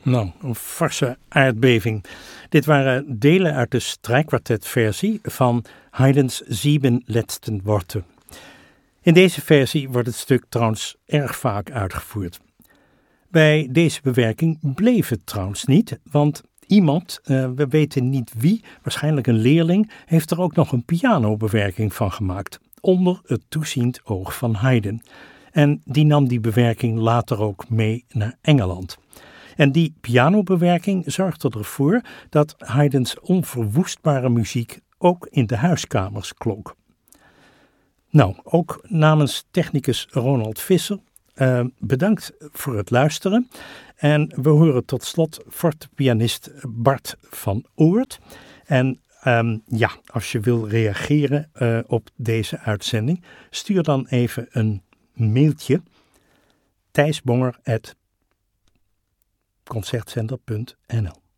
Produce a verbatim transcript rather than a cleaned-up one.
Nou, een forse aardbeving. Dit waren delen uit de strijkkwartetversie van Haydn's Sieben letzten Worte. In deze versie wordt het stuk trouwens erg vaak uitgevoerd. Bij deze bewerking bleef het trouwens niet, want iemand, uh, we weten niet wie, waarschijnlijk een leerling, heeft er ook nog een pianobewerking van gemaakt, onder het toeziend oog van Haydn. En die nam die bewerking later ook mee naar Engeland. En die pianobewerking zorgde ervoor dat Haydn's onverwoestbare muziek ook in de huiskamers klonk. Nou, ook namens technicus Ronald Visser, uh, bedankt voor het luisteren. En we horen tot slot fortepianist Bart van Oort. En um, ja, als je wil reageren uh, op deze uitzending, stuur dan even een mailtje thijsbonger apenstaartje concertzender punt n l.